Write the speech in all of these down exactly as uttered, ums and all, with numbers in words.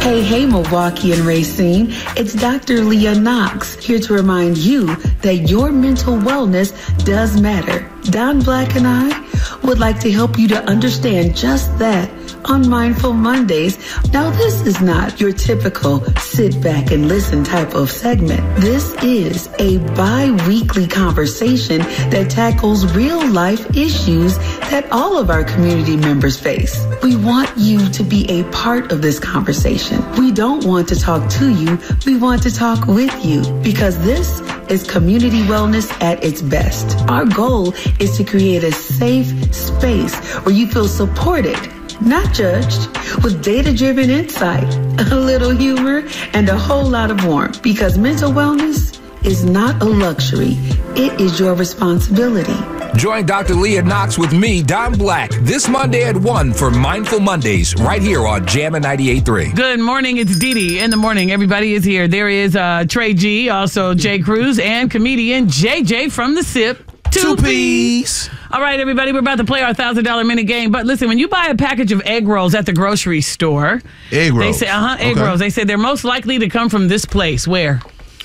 Hey, hey, Milwaukee and Racine. It's Doctor Leah Knox here to remind you that your mental wellness does matter. Don Black and I would like to help you to understand just that on Mindful Mondays. Now, this is not your typical sit back and listen type of segment. This is a bi-weekly conversation that tackles real life issues that all of our community members face. We want you to be a part of this conversation. We don't want to talk to you. We want to talk with you because this is community wellness at its best. Our goal is to create a safe space where you feel supported, not judged, with data-driven insight, a little humor, and a whole lot of warmth. Because mental wellness is not a luxury. It is your responsibility. Join Doctor Leah Knox with me, Don Black, this Monday at one for Mindful Mondays, right here on Jammin' ninety-eight point three. Good morning. It's Dee Dee in the morning. Everybody is here. There is uh, Trey G, also Jay Cruz, and comedian J J from the SIP. Two, Two peas. All right, everybody, we're about to play our one thousand dollars minute game. But listen, when you buy a package of egg rolls at the grocery store, egg rolls. They say, uh-huh, egg okay. rolls. They say they're most likely to come from this place. Where?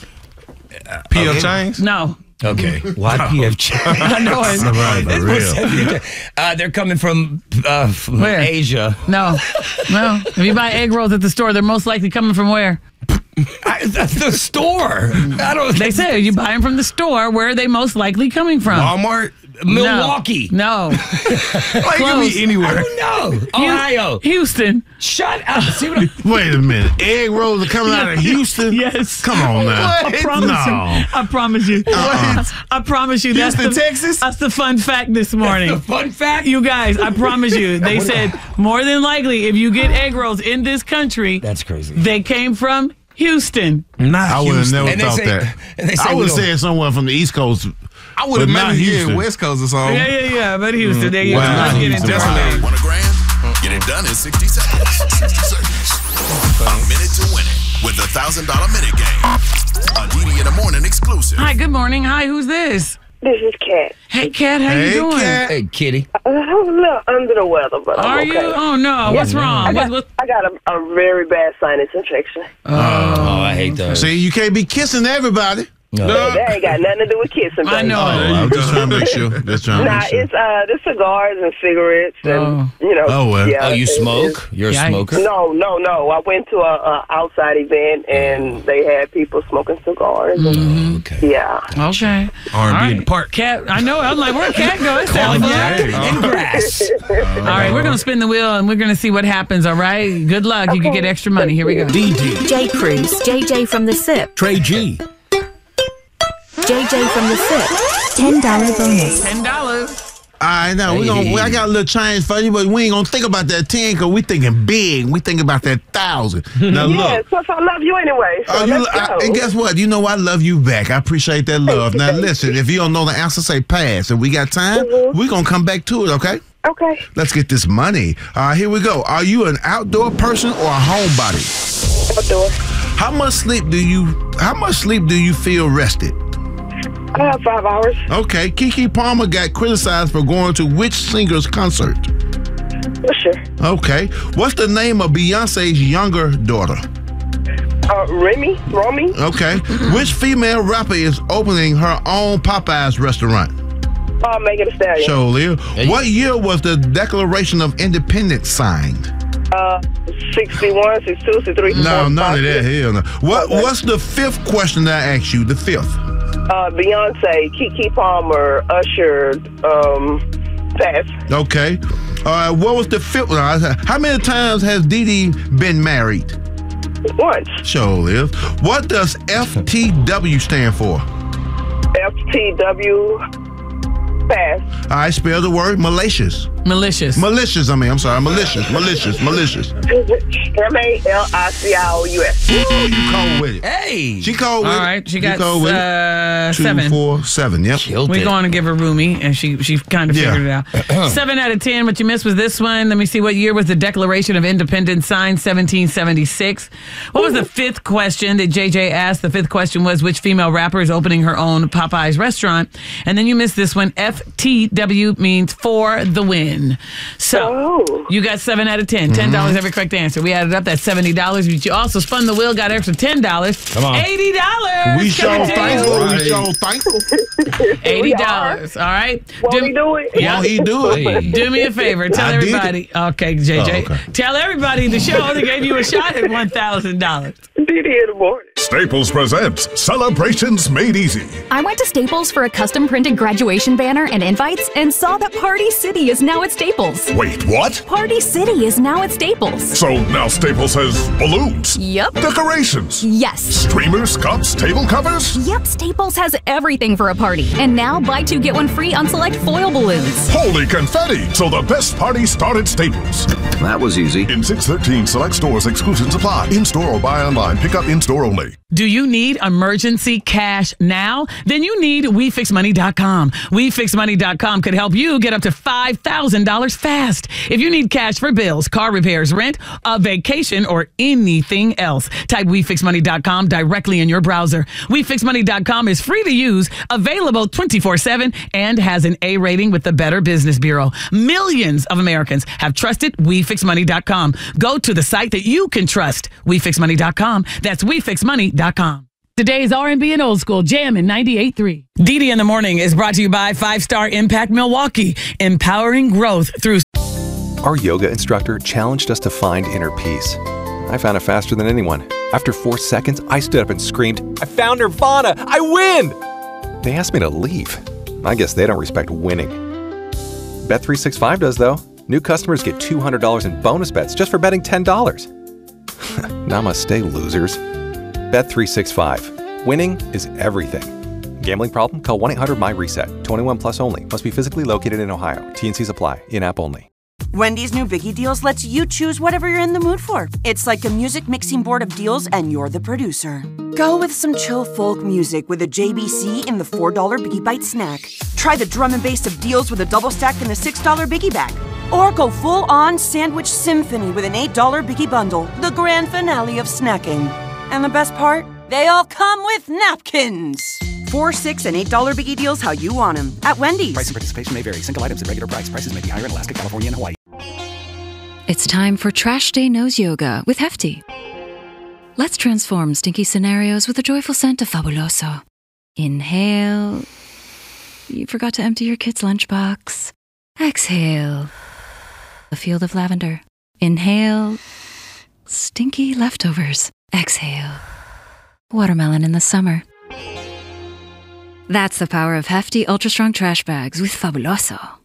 Uh, P F Chang's? No. Okay. Why P F Chang's? I know it. Right, uh, they're coming from, uh, from where? Asia. No. No. If you buy egg rolls at the store, they're most likely coming from where? I, that's the store. I don't. They say you buy them from the store. Where are they most likely coming from? Walmart? Milwaukee. No. no. Like, it could be anywhere. I don't know. Ohio. Houston. Shut up. See what I'm... Wait a minute. Egg rolls are coming out of Houston? Yes. Come on now. I promise no. you. I promise you. Uh-uh. I promise you. That's Houston, the, Texas? That's the fun fact this morning. That's the fun fact? You guys, I promise you. They said more than likely if you get egg rolls in this country, that's crazy. They came from Houston. Not I would have never and thought say, that. I would have said someone from the East Coast. I would have meant here West Coast or something. Yeah, yeah, yeah. But Houston, mm. there you wow. go. Let's get into it. Want a grand? Get it done in sixty seconds. sixty seconds. A minute to win it with the one thousand dollars minute game. A Dee Dee in the morning exclusive. Hi, good morning. Hi, who's this? This is Kat. Hey, Kat, how hey, you doing? Kat. Hey, kitty. I'm a little under the weather, but I'm Are okay. you? Oh, no. Yeah. What's wrong? I got, what, what? I got a, a very bad sinus infection. Oh, oh I hate that. See, you can't be kissing everybody. No. no. That ain't got nothing to do with kissing, baby. I know. Oh, I'm just trying to make sure. Just trying to Nah, make sure. it's uh, the cigars and cigarettes and, Oh. you know. Oh, well. Yeah, Oh, you it's, smoke? You're a Yeah, smoker? No, no, no. I went to a, a outside event and they had people smoking cigars. Mm-hmm. Okay. Yeah. Okay. R and B All in the park. Kat, I know. I'm like, where'd Kat go? It sounds Jack like and grass. All right, we're going to spin the wheel and we're going to see what happens, all right? Good luck. You can get extra money. Here we go. D D. Jay Cruz, J J from the SIP, Trey G. J J from the SIP, ten dollars bonus. ten dollars. All right, now we gonna. I got a little change for you, but we ain't gonna think about that ten because we thinking big. We think about that thousand. Now Yeah, look. plus I love you anyway. So Oh, you, let's go. I, and guess what? You know I love you back. I appreciate that love. Now listen, if you don't know the answer, say pass. If we got time, Mm-hmm. we gonna come back to it. Okay? Okay. Let's get this money. All right, here we go. Are you an outdoor person or a homebody? Outdoor. How much sleep do you? How much sleep do you feel rested? I have five hours. Okay, Keke Palmer got criticized for going to which singer's concert? Sure. Okay, what's the name of Beyonce's younger daughter? Uh, Remy? Romy? Okay, which female rapper is opening her own Popeyes restaurant? Uh, Megan Thee Stallion. Show Leah. What year was the Declaration of Independence signed? Uh, sixty-one, sixty-two, sixty-three. No, none of that. Hell no. What, okay. What's the fifth question that I asked you? The fifth. Uh, Beyonce, Keke Palmer, Usher, um, pass. Okay. All right, what was the fifth one? How many times has Dee Dee been married? Once. Sure live. What does F T W stand for? F T W, pass. All right, spell the word malicious. Malicious. Malicious, I mean, I'm sorry. Malicious, malicious, malicious. M A L I C I O U S. Ooh, you cold with it. Hey. She cold with it. All right, she got cold with uh, it. Two, seven. four, seven, yep. Killed We're it. going to give her Rumi, and she she kind of Yeah. figured it out. Seven out of ten. What you missed was this one. Let me see. What year was the Declaration of Independence signed? seventeen seventy-six. What was the fifth question that J J asked? The fifth question was which female rapper is opening her own Popeyes restaurant? And then you missed this one. F T W means for the win. win. So Oh. you got seven out of ten. ten dollars every correct answer. We added up, that's seventy dollars. But you also spun the wheel, got an extra ten dollars. Come on. eighty dollars. We show coming to thankful. you. We show thankful. eighty dollars. All right. Won't he do it? Yeah. Won't he do it? Hey. Do me a favor. Tell I did it. everybody. Okay, J J. Oh, okay. Tell everybody the show only gave you a shot at one thousand dollars. D D in the morning. Staples presents Celebrations Made Easy. I went to Staples for a custom printed graduation banner and invites and saw that Party City is now at Staples. Wait, what? Party City is now at Staples. So now Staples has balloons, Yep. decorations, Yes. streamers, cups, table covers? Yep, Staples has everything for a party. And now buy two, get one free on select foil balloons. Holy confetti! So the best party started Staples. That was easy. In six thirteen select stores, exclusions apply. In-store or buy online. Pick up in-store only. Do you need emergency cash now? Then you need we fix money dot com. we fix money dot com could help you get up to five thousand dollars fast. If you need cash for bills, car repairs, rent, a vacation, or anything else, type we fix money dot com directly in your browser. we fix money dot com is free to use, available twenty-four seven, and has an A rating with the Better Business Bureau. Millions of Americans have trusted we fix money dot com. Go to the site that you can trust, we fix money dot com. That's we fix money dot com. Today's R and B and Old School Jam in ninety-eight point three. D D in the Morning is brought to you by Five Star Impact Milwaukee, empowering growth through. Our yoga instructor challenged us to find inner peace. I found it faster than anyone. After four seconds, I stood up and screamed, "I found Nirvana! I win!" They asked me to leave. I guess they don't respect winning. Bet three sixty-five does, though. New customers get two hundred dollars in bonus bets just for betting ten dollars. Namaste, losers. Bet three sixty-five. Winning is everything. Gambling problem? Call one eight hundred M Y reset. twenty-one plus only. Must be physically located in Ohio. T N Cs apply. In-app only. Wendy's new Biggie Deals lets you choose whatever you're in the mood for. It's like a music mixing board of deals, and you're the producer. Go with some chill folk music with a J B C in the four dollar Biggie Bite snack. Try the drum and bass of deals with a double stack in the six dollar Biggie Bag. Or go full-on sandwich symphony with an eight dollar Biggie Bundle, the grand finale of snacking. And the best part? They all come with napkins. Four, six, and eight dollar Biggie Deals how you want them at Wendy's. Price and participation may vary. Single items at regular price. Prices may be higher in Alaska, California, and Hawaii. It's time for Trash Day Nose Yoga with Hefty. Let's transform stinky scenarios with a joyful scent of Fabuloso. Inhale. You forgot to empty your kid's lunchbox. Exhale. A field of lavender. Inhale. Stinky leftovers. Exhale. Watermelon in the summer. That's the power of Hefty Ultra Strong Trash Bags with Fabuloso.